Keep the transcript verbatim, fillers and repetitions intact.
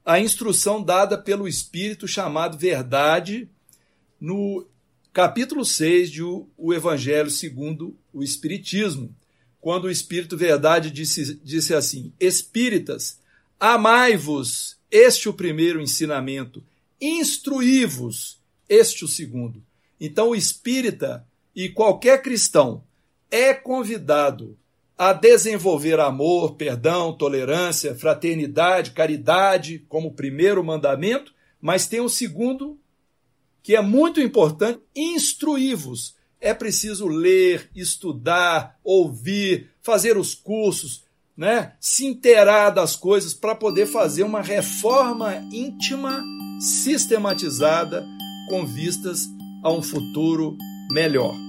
a instrução dada pelo Espírito chamado verdade no capítulo seis de O Evangelho segundo o Espiritismo, quando o Espírito Verdade disse, disse assim: Espíritas, amai-vos, este o primeiro ensinamento, instruí-vos, este o segundo. Então o espírita e qualquer cristão é convidado a desenvolver amor, perdão, tolerância, fraternidade, caridade como primeiro mandamento, mas tem o segundo, que é muito importante, instruí-vos. É preciso ler, estudar, ouvir, fazer os cursos, né? Se inteirar das coisas para poder fazer uma reforma íntima, sistematizada, com vistas a um futuro melhor.